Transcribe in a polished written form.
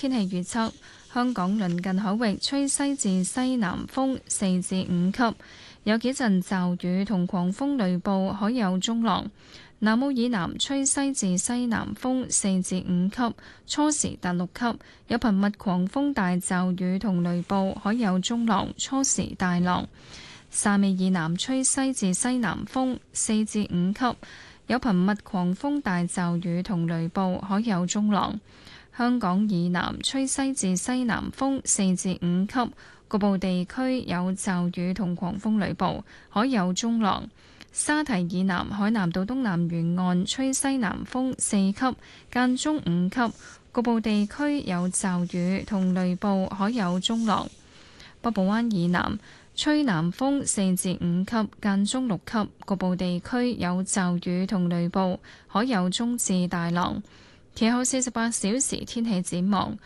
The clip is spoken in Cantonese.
天氣預測，香港鄰近海域吹西至西南風4至5級，有幾陣驟雨同狂風雷暴，海有中浪。南澳以南吹西至西南風4至5級，初時達6級，有頻密狂風大驟雨同雷暴，海有中浪，初時大浪。汕尾以南吹西至西南風4至5級，有頻密狂風大驟雨同雷暴，海有中浪。香港以南吹西至西南風4至5級，局部地區有驟雨同狂風雷暴，海有中浪。沙堤以南海南島東南沿岸吹西南風4級，間中5級，局部地區有驟雨同雷暴，海有中浪。北部灣以南吹南風4至5級，間中6級，局部地區有驟雨同雷暴，海有中至大浪。其後48小時天氣展望，